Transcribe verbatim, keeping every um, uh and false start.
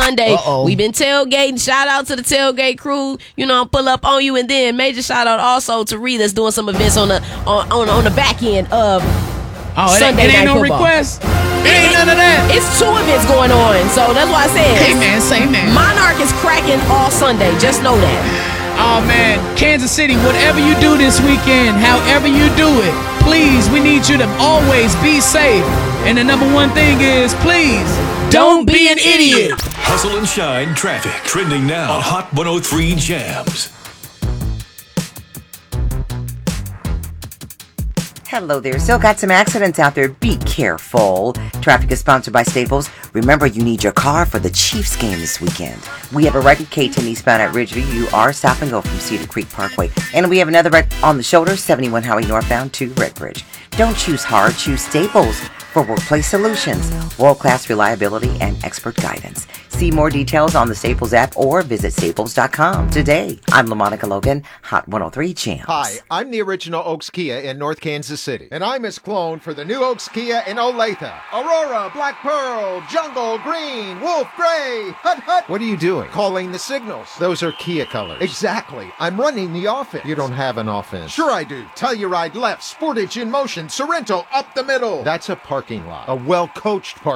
Sunday. Uh-oh. We've been tailgating. Shout out to the tailgate crew. You know, pull up on you. And then major shout out also to Ree that's doing some events on the on on, on the back end of Oh, it, Sunday ain't- it ain't night no football. request. It ain't none of that. It's two events going on. So that's why I said. Hey, man, say man. Monarch is cracking all Sunday. Just know that. Oh, man. Kansas City, whatever you do this weekend, however you do it, please, we need you to always be safe. And the number one thing is, please, don't be an idiot. Hustle and shine traffic. Trending now on Hot one oh three Jams. Hello there. Still got some accidents out there. Be careful. Traffic is sponsored by Staples. Remember, you need your car for the Chiefs game this weekend. We have a wreck at K ten eastbound at Ridgeview. You are stop and go from Cedar Creek Parkway. And we have another wreck on the shoulder, seventy-one Highway northbound to Redbridge. Don't choose hard. Choose Staples for workplace solutions, world-class reliability, and expert guidance. See more details on the Staples app or visit staples dot com today. I'm LaMonica Logan, Hot one oh three Jams. Hi, I'm the original Oaks Kia in North Kansas City. And I'm his clone for the new Oaks Kia in Olathe. Aurora, Black Pearl, Jungle, Green, Wolf, Gray, Hut Hut. What are you doing? Calling the signals. Those are Kia colors. Exactly. I'm running the offense. You don't have an offense. Sure I do. Telluride left, Sportage in motion, Sorrento up the middle. That's a parking lot. A well-coached parking